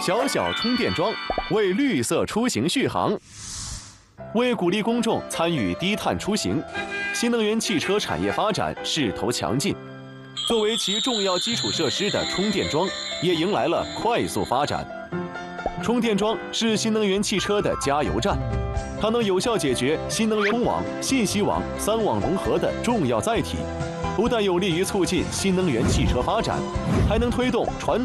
小小充电桩为绿色出行续航。为鼓励公众参与低碳出行，新能源汽车产业发展势头强劲。作为其重要基础设施的充电桩，也迎来了快速发展。充电桩是新能源汽车的加油站，它能有效解决新能源通网、信息网3网融合的重要载体，不但有利于促进新能源汽车发展，还能推动传统